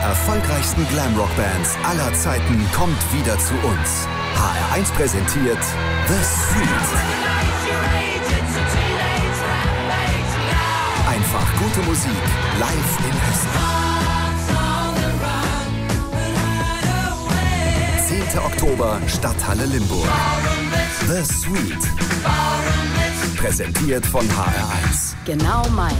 erfolgreichsten Glamrock-Bands aller Zeiten kommt wieder zu uns. HR1 präsentiert The Street. Einfach gute Musik live in Hessen. 10. Oktober, Stadthalle Limburg. The Street. Präsentiert von HR1. Genau meins.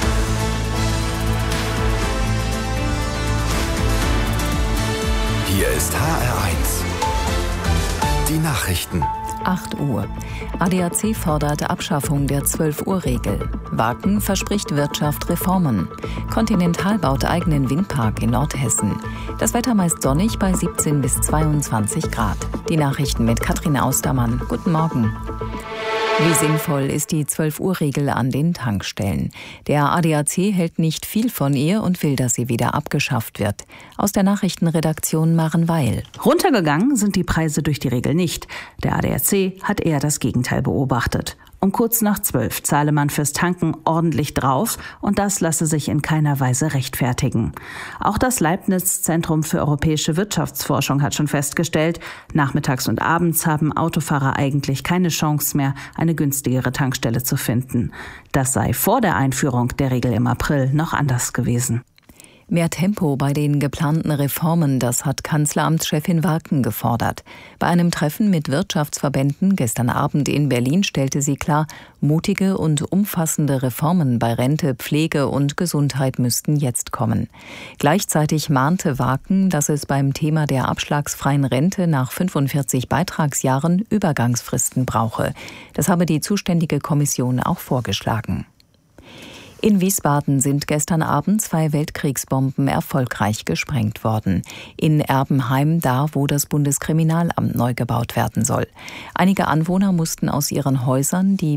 Hier ist HR1. Die Nachrichten. 8 Uhr. ADAC fordert Abschaffung der 12-Uhr-Regel. Wagen verspricht Wirtschaft Reformen. Continental baut eigenen Windpark in Nordhessen. Das Wetter meist sonnig bei 17 bis 22 Grad. Die Nachrichten mit Katrin Austermann. Guten Morgen. Wie sinnvoll ist die 12-Uhr-Regel an den Tankstellen? Der ADAC hält nicht viel von ihr und will, dass sie wieder abgeschafft wird. Aus der Nachrichtenredaktion Maren Weil. Runtergegangen sind die Preise durch die Regel nicht. Der ADAC hat eher das Gegenteil beobachtet. Um kurz nach 12 zahle man fürs Tanken ordentlich drauf und das lasse sich in keiner Weise rechtfertigen. Auch das Leibniz-Zentrum für europäische Wirtschaftsforschung hat schon festgestellt, nachmittags und abends haben Autofahrer eigentlich keine Chance mehr, eine günstigere Tankstelle zu finden. Das sei vor der Einführung der Regel im April noch anders gewesen. Mehr Tempo bei den geplanten Reformen, das hat Kanzleramtschefin Wagen gefordert. Bei einem Treffen mit Wirtschaftsverbänden gestern Abend in Berlin stellte sie klar, mutige und umfassende Reformen bei Rente, Pflege und Gesundheit müssten jetzt kommen. Gleichzeitig mahnte Wagen, dass es beim Thema der abschlagsfreien Rente nach 45 Beitragsjahren Übergangsfristen brauche. Das habe die zuständige Kommission auch vorgeschlagen. In Wiesbaden sind gestern Abend 2 Weltkriegsbomben erfolgreich gesprengt worden. In Erbenheim, da wo das Bundeskriminalamt neu gebaut werden soll. Einige Anwohner mussten aus ihren Häusern, die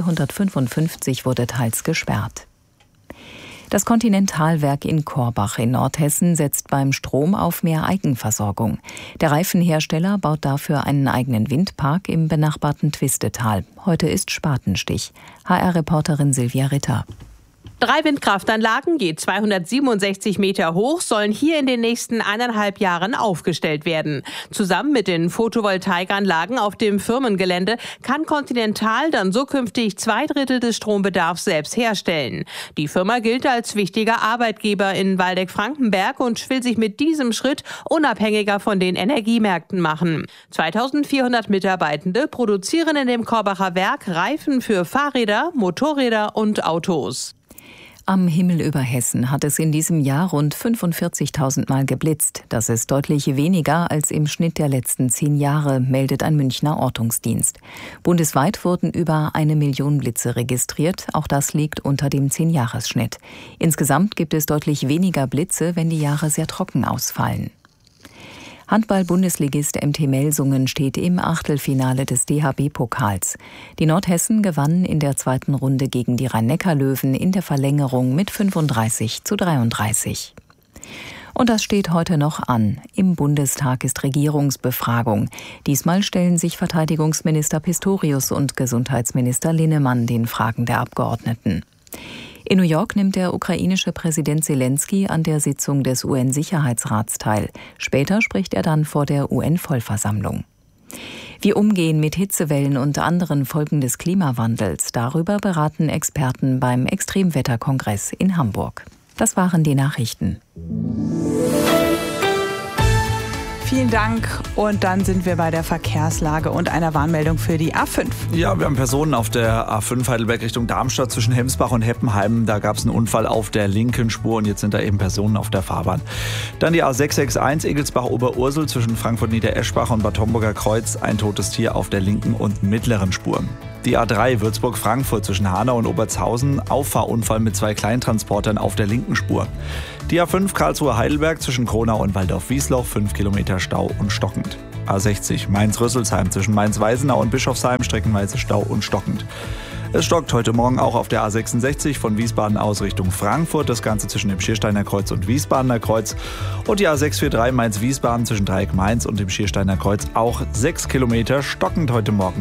B455 wurde teils gesperrt. Das Continental-Werk in Korbach in Nordhessen setzt beim Strom auf mehr Eigenversorgung. Der Reifenhersteller baut dafür einen eigenen Windpark im benachbarten Twistetal. Heute ist Spatenstich. HR-Reporterin Silvia Ritter. 3 Windkraftanlagen, je 267 Meter hoch, sollen hier in den nächsten 1,5 Jahren aufgestellt werden. Zusammen mit den Photovoltaikanlagen auf dem Firmengelände kann Continental dann so künftig 2/3 des Strombedarfs selbst herstellen. Die Firma gilt als wichtiger Arbeitgeber in Waldeck-Frankenberg und will sich mit diesem Schritt unabhängiger von den Energiemärkten machen. 2400 Mitarbeitende produzieren in dem Korbacher Werk Reifen für Fahrräder, Motorräder und Autos. Am Himmel über Hessen hat es in diesem Jahr rund 45.000 Mal geblitzt. Das ist deutlich weniger als im Schnitt der letzten 10 Jahre, meldet ein Münchner Ortungsdienst. Bundesweit wurden über 1 Million Blitze registriert. Auch das liegt unter dem 10-Jahres-Schnitt. Insgesamt gibt es deutlich weniger Blitze, wenn die Jahre sehr trocken ausfallen. Handball-Bundesligist MT Melsungen steht im Achtelfinale des DHB-Pokals. Die Nordhessen gewannen in der 2. Runde gegen die Rhein-Neckar-Löwen in der Verlängerung mit 35:33. Und das steht heute noch an. Im Bundestag ist Regierungsbefragung. Diesmal stellen sich Verteidigungsminister Pistorius und Gesundheitsminister Linnemann den Fragen der Abgeordneten. In New York nimmt der ukrainische Präsident Zelensky an der Sitzung des UN-Sicherheitsrats teil. Später spricht er dann vor der UN-Vollversammlung. Wie umgehen mit Hitzewellen und anderen Folgen des Klimawandels, darüber beraten Experten beim Extremwetterkongress in Hamburg. Das waren die Nachrichten. Vielen Dank. Und dann sind wir bei der Verkehrslage und einer Warnmeldung für die A5. Ja, wir haben Personen auf der A5 Heidelberg Richtung Darmstadt zwischen Hemsbach und Heppenheim. Da gab es einen Unfall auf der linken Spur und jetzt sind da eben Personen auf der Fahrbahn. Dann die A661 Egelsbach-Oberursel zwischen Frankfurt-Niedereschbach und Bad Homburger Kreuz. Ein totes Tier auf der linken und mittleren Spur. Die A3 Würzburg-Frankfurt zwischen Hanau und Obertshausen. Auffahrunfall mit 2 Kleintransportern auf der linken Spur. Die A5 Karlsruhe-Heidelberg zwischen Kronau und Waldorf-Wiesloch. 5 Kilometer Stau und stockend. A60 Mainz-Rüsselsheim zwischen Mainz-Weisenau und Bischofsheim. Streckenweise Stau und stockend. Es stockt heute Morgen auch auf der A66 von Wiesbaden aus Richtung Frankfurt. Das Ganze zwischen dem Schiersteiner Kreuz und Wiesbadener Kreuz. Und die A643 Mainz-Wiesbaden zwischen Dreieck Mainz und dem Schiersteiner Kreuz auch 6 Kilometer stockend heute Morgen.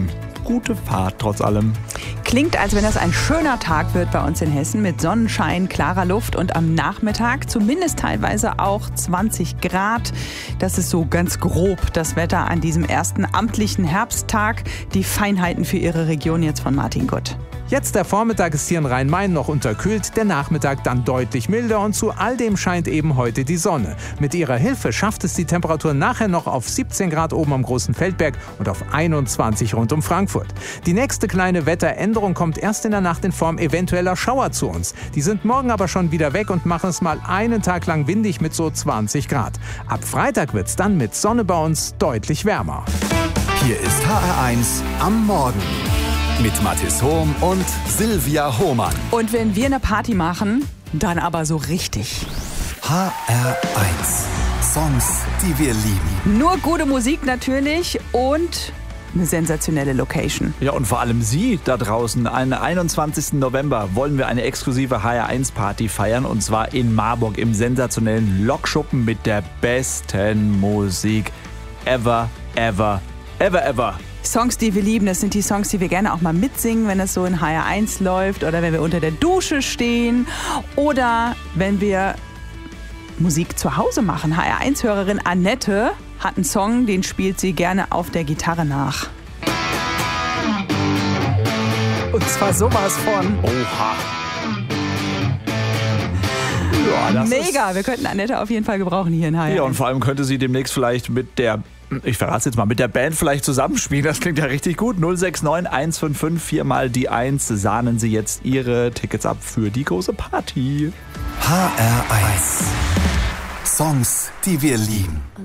gute Fahrt trotz allem. Klingt, als wenn das ein schöner Tag wird bei uns in Hessen mit Sonnenschein, klarer Luft und am Nachmittag zumindest teilweise auch 20 Grad. Das ist so ganz grob das Wetter an diesem ersten amtlichen Herbsttag. Die Feinheiten für Ihre Region jetzt von Martin Gutt. Jetzt der Vormittag ist hier in Rhein-Main noch unterkühlt, der Nachmittag dann deutlich milder und zu all dem scheint eben heute die Sonne. Mit ihrer Hilfe schafft es die Temperatur nachher noch auf 17 Grad oben am Großen Feldberg und auf 21 rund um Frankfurt. Die nächste kleine Wetteränderung kommt erst in der Nacht in Form eventueller Schauer zu uns. Die sind morgen aber schon wieder weg und machen es mal einen Tag lang windig mit so 20 Grad. Ab Freitag wird es dann mit Sonne bei uns deutlich wärmer. Hier ist HR1 am Morgen mit Mathis Hohm und Silvia Hohmann. Und wenn wir eine Party machen, dann aber so richtig. HR1 Songs, die wir lieben. Nur gute Musik natürlich und eine sensationelle Location. Ja, und vor allem Sie da draußen. Am 21. November wollen wir eine exklusive HR1-Party feiern. Und zwar in Marburg im sensationellen Lokschuppen mit der besten Musik ever, ever, ever, ever. Songs, die wir lieben, das sind die Songs, die wir gerne auch mal mitsingen, wenn es so in HR1 läuft oder wenn wir unter der Dusche stehen oder wenn wir Musik zu Hause machen. HR1-Hörerin Annette hat einen Song, den spielt sie gerne auf der Gitarre nach. Und zwar sowas von. Oha. Ja, das mega, wir könnten Annette auf jeden Fall gebrauchen hier in HR1. Ja, und vor allem könnte sie demnächst vielleicht mit der, ich verrate es jetzt mal, mit der Band vielleicht zusammenspielen. Das klingt ja richtig gut. 069 155 4 mal die 1. Sahnen Sie jetzt Ihre Tickets ab für die große Party. HR1 Songs, die wir lieben.